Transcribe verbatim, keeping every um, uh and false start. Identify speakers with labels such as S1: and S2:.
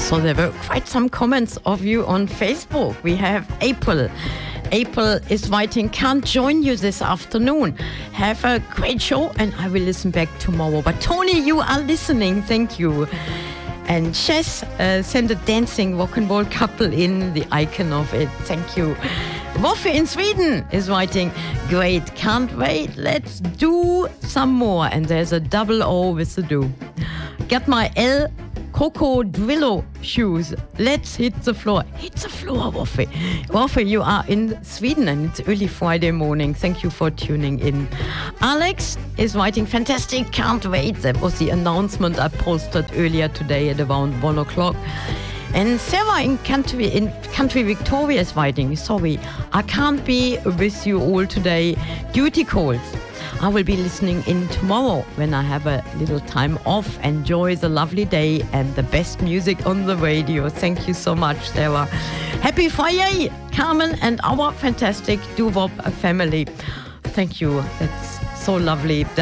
S1: So there were quite some comments of you on Facebook. We have April. April is writing, can't join you this afternoon. Have a great show and I will listen back tomorrow. But Tony, you are listening. Thank you. And Chess uh, sent a dancing rock and roll couple in, the icon of it. Thank you. Woffe in Sweden is writing, great, can't wait, let's do some more. And there's a double O with the do. Got my El Cocodrillo shoes. Let's hit the floor. Hit the floor, Woffe. Woffe, you are in Sweden and it's early Friday morning. Thank you for tuning in. Alex is writing, fantastic, can't wait. That was the announcement I posted earlier today at around one o'clock. And Sarah in country, in country Victoria is writing, sorry, I can't be with you all today. Duty calls. I will be listening in tomorrow when I have a little time off. Enjoy the lovely day and the best music on the radio. Thank you so much, Sarah. Happy Friday, Carmen and our fantastic Doo-Wop family. Thank you. That's so lovely.